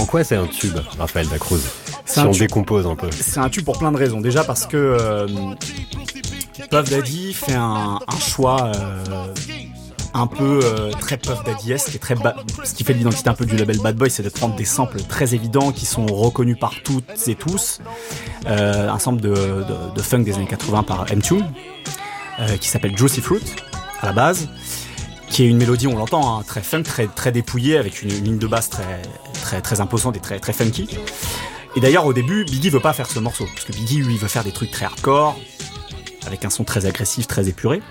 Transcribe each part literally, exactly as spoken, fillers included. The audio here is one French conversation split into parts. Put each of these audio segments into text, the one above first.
quoi c'est un tube, Raphaël Dacruz? Si on tube. décompose un peu. C'est un tube pour plein de raisons. Déjà parce que euh, Puff Daddy fait un, un choix euh, un peu euh, très Puff Daddy-esque et très ba- ce qui fait l'identité un peu du label Bad Boy, c'est de prendre des samples très évidents qui sont reconnus par toutes et tous. Euh, un sample de, de, de funk des années quatre-vingts par M-Tune euh, qui s'appelle Juicy Fruit à la base, qui est une mélodie, on l'entend, hein, très funk, très, très dépouillée, avec une, une ligne de basse très, très, très imposante et très, très funky. Et d'ailleurs, au début, Biggie veut pas faire ce morceau, parce que Biggie, lui, veut faire des trucs très hardcore, avec un son très agressif, très épuré.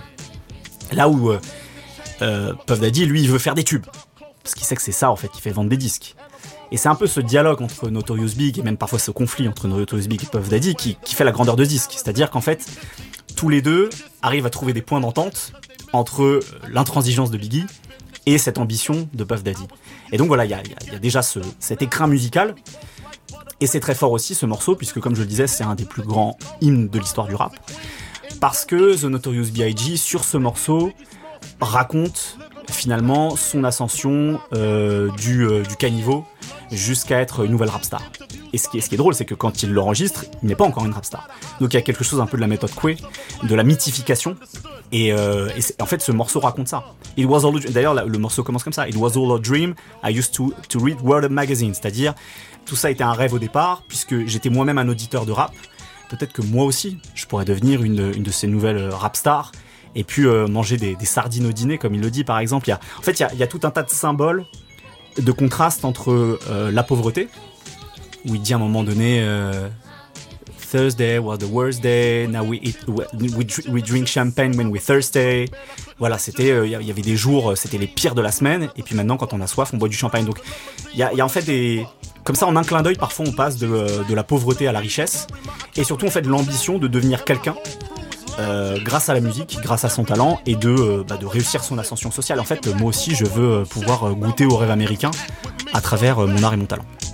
Là où euh, euh, Puff Daddy, lui, il veut faire des tubes, parce qu'il sait que c'est ça, en fait, qui fait vendre des disques. Et c'est un peu ce dialogue entre Notorious Big, et même parfois ce conflit entre Notorious Big et Puff Daddy, qui, qui fait la grandeur de disque. C'est-à-dire qu'en fait, tous les deux arrivent à trouver des points d'entente entre l'intransigeance de Biggie et cette ambition de Puff Daddy. Et donc voilà, il y a, y a déjà ce, cet écrin musical, et c'est très fort aussi ce morceau, puisque comme je le disais, c'est un des plus grands hymnes de l'histoire du rap, parce que The Notorious B I G sur ce morceau raconte finalement son ascension euh, du, euh, du caniveau jusqu'à être une nouvelle rap star. Et ce qui est, ce qui est drôle, c'est que quand il l'enregistre, il n'est pas encore une rap star. Donc il y a quelque chose un peu de la méthode Coué, de la mythification. Et, euh, et c'est, en fait, ce morceau raconte ça. It was all a, d'ailleurs, le morceau commence comme ça. It was all a dream. I used to, to read World Magazine. C'est-à-dire, tout ça était un rêve au départ, puisque j'étais moi-même un auditeur de rap. Peut-être que moi aussi, je pourrais devenir une, une de ces nouvelles rap stars. Et puis euh, manger des, des sardines au dîner, comme il le dit par exemple. Il y a, en fait, il y a, il y a tout un tas de symboles, de contraste entre euh, la pauvreté, où il dit à un moment donné euh, Thursday was the worst day, now we, eat, we, we drink champagne when we're thirsty. Voilà, c'était, euh, il y avait des jours, c'était les pires de la semaine, et puis maintenant, quand on a soif, on boit du champagne. Donc, il y a, il y a en fait des... Comme ça, en un clin d'œil, parfois, on passe de, de la pauvreté à la richesse, et surtout, on fait de l'ambition de devenir quelqu'un, Euh, grâce à la musique, grâce à son talent, et de, euh, bah, de réussir son ascension sociale. En fait, moi aussi, je veux pouvoir goûter au rêve américain à travers euh, mon art et mon talent.